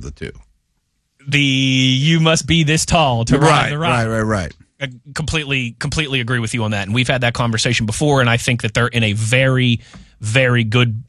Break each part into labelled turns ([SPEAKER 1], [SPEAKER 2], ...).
[SPEAKER 1] of the two.
[SPEAKER 2] You must be this tall to ride the ride.
[SPEAKER 1] Right.
[SPEAKER 2] I completely agree with you on that. And we've had that conversation before, and I think that they're in a very, very good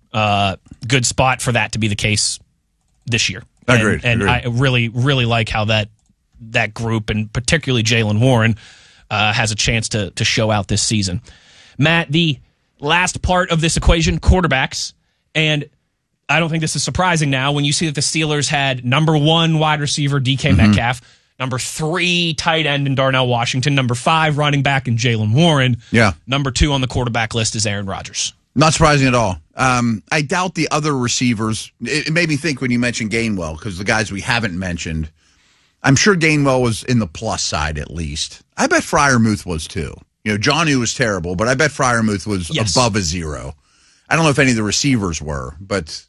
[SPEAKER 2] spot for that to be the case this year.
[SPEAKER 1] Agreed.
[SPEAKER 2] And I really, really like how that group, and particularly Jaylen Warren, has a chance to show out this season. Matt, the last part of this equation, quarterbacks, and I don't think this is surprising now when you see that the Steelers had number 1 wide receiver DK Metcalf, number 3 tight end in Darnell Washington, number 5 running back in Jaylen Warren.
[SPEAKER 1] Yeah.
[SPEAKER 2] Number 2 on the quarterback list is Aaron Rodgers.
[SPEAKER 1] Not surprising at all. I doubt the other receivers. It made me think when you mentioned Gainwell, because the guys we haven't mentioned, I'm sure Gainwell was in the plus side at least. I bet Freiermuth was too. Johnny was terrible, but I bet Freiermuth was above a 0. I don't know if any of the receivers were, but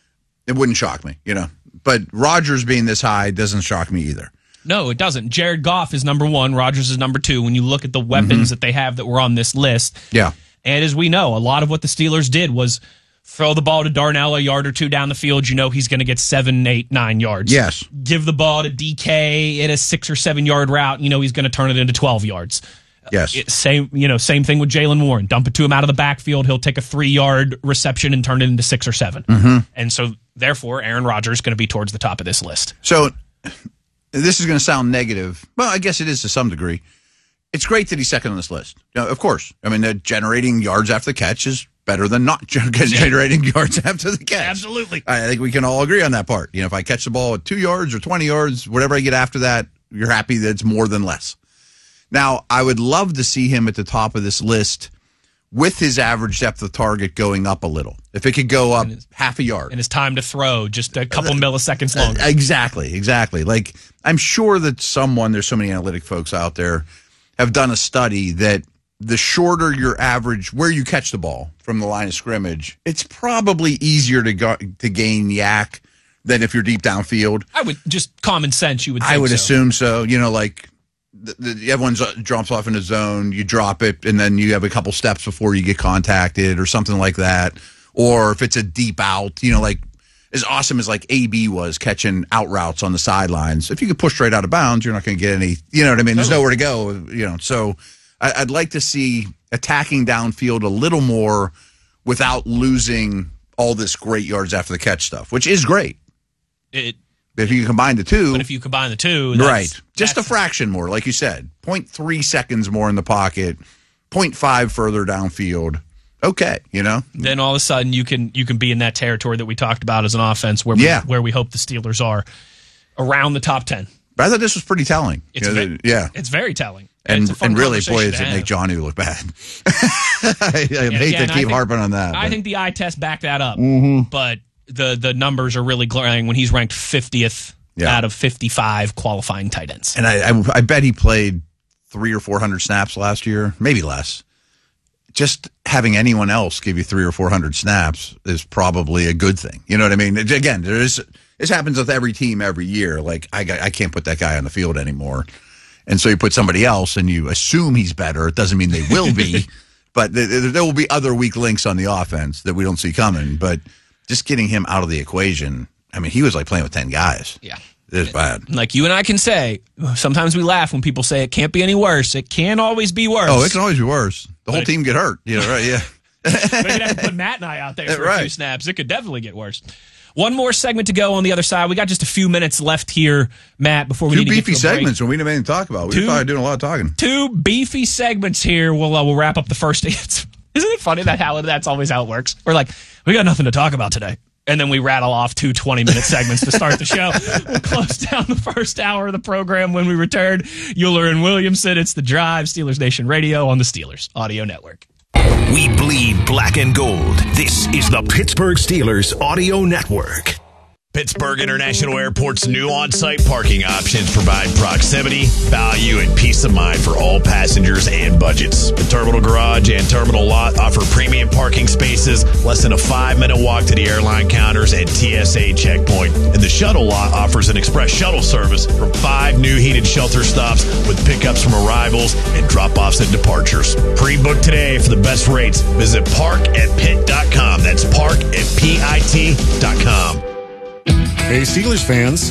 [SPEAKER 1] it wouldn't shock me, But Rodgers being this high doesn't shock me either.
[SPEAKER 2] No, it doesn't. Jared Goff is number 1. Rodgers is number 2. When you look at the weapons that they have that were on this list.
[SPEAKER 1] Yeah.
[SPEAKER 2] And as we know, a lot of what the Steelers did was throw the ball to Darnell a yard or 2 down the field. He's going to get 7, 8, 9 yards.
[SPEAKER 1] Yes.
[SPEAKER 2] Give the ball to DK at a 6 or 7 yard route. He's going to turn it into 12 yards.
[SPEAKER 1] Yes.
[SPEAKER 2] Same thing with Jaylen Warren. Dump it to him out of the backfield. He'll take a 3-yard reception and turn it into 6 or 7. And so, therefore, Aaron Rodgers is going to be towards the top of this list.
[SPEAKER 1] So, this is going to sound negative. Well, I guess it is to some degree. It's great that he's second on this list. Of course. I mean, generating yards after the catch is better than not generating yards after the catch.
[SPEAKER 2] Absolutely.
[SPEAKER 1] I think we can all agree on that part. If I catch the ball at 2 yards or 20 yards, whatever I get after that, you're happy that it's more than less. Now, I would love to see him at the top of this list with his average depth of target going up a little. If it could go up half a yard.
[SPEAKER 2] And his time to throw just a couple milliseconds longer.
[SPEAKER 1] Exactly. Like, I'm sure that there's so many analytic folks out there, have done a study that the shorter your average, where you catch the ball from the line of scrimmage, it's probably easier to gain yak than if you're deep downfield.
[SPEAKER 2] I would, just common sense, you would think
[SPEAKER 1] I would
[SPEAKER 2] so.
[SPEAKER 1] assume so. Like, everyone drops off in a zone, you drop it, and then you have a couple steps before you get contacted or something like that. Or if it's a deep out, like as awesome as like AB was catching out routes on the sidelines, if you could push straight out of bounds, you're not going to get any, you know what I mean? There's nowhere to go, So I'd like to see attacking downfield a little more without losing all this great yards after the catch stuff, which is great. If you combine the two.
[SPEAKER 2] But if you combine the two.
[SPEAKER 1] Right. Just a fraction more, like you said. 0.3 seconds more in the pocket, 0.5 further downfield. Okay, Then all of a sudden you can be in that territory that we talked about as an offense where we hope the Steelers are around the top 10. But I thought this was pretty telling.
[SPEAKER 2] It's very telling.
[SPEAKER 1] And really, boy, does it make Johnny look bad. I hate to keep harping on that.
[SPEAKER 2] I think the eye test backed that up. But the numbers are really glaring when he's ranked 50th out of 55 qualifying tight ends.
[SPEAKER 1] And I bet he played 300 or 400 snaps last year, maybe less. Just having anyone else give you 300 or 400 snaps is probably a good thing. You know what I mean? Again, this happens with every team every year. Like, I can't put that guy on the field anymore. And so you put somebody else and you assume he's better. It doesn't mean they will be, but there will be other weak links on the offense that we don't see coming. But just getting him out of the equation, I mean, he was like playing with 10 guys.
[SPEAKER 2] Yeah.
[SPEAKER 1] It's bad.
[SPEAKER 2] Like you and I can say, sometimes we laugh when people say it can't be any worse. It can always be worse.
[SPEAKER 1] Oh, it can always be worse. The whole team get hurt. Right? Yeah.
[SPEAKER 2] But you'd have to put Matt and I out there for a few snaps. It could definitely get worse. One more segment to go on the other side. We got just a few minutes left here, Matt, before we need to get to a break.
[SPEAKER 1] 2 beefy segments when we didn't have anything to talk about. We were probably doing a lot of talking. 2
[SPEAKER 2] beefy segments here. We'll wrap up the first. Isn't it funny that's always how it works? We're like, we got nothing to talk about today. And then we rattle off 2 20-minute segments to start the show. We'll close down the first hour of the program when we return. Euler and Williamson, it's The Drive, Steelers Nation Radio on the Steelers Audio Network.
[SPEAKER 3] We bleed black and gold. This is the Pittsburgh Steelers Audio Network. Pittsburgh International Airport's new on-site parking options provide proximity, value, and peace of mind for all passengers and budgets. The Terminal Garage and Terminal Lot offer premium parking spaces, less than a 5-minute walk to the airline counters and TSA checkpoint. And the Shuttle Lot offers an express shuttle service from 5 new heated shelter stops with pickups from arrivals and drop-offs and departures. Pre-book today for the best rates. Visit park@pitt.com. That's park@pit.com.
[SPEAKER 4] Hey, Steelers fans,